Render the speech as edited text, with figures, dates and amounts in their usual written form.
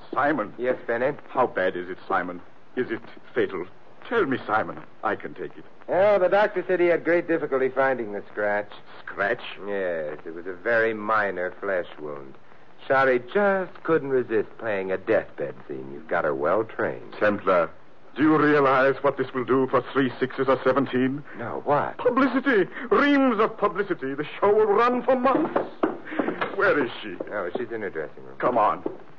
Simon. Yes, Bennett? How bad is it, Simon? Is it fatal? Tell me, Simon. I can take it. Well, the doctor said he had great difficulty finding the scratch. Scratch? Yes, it was a very minor flesh wound. Shari just couldn't resist playing a deathbed scene. You've got her well trained. Templar, do you realize what this will do for 3 6s or 17? No, what? Publicity. Reams of publicity. The show will run for months. Where is she? Oh, she's in her dressing room. Come on.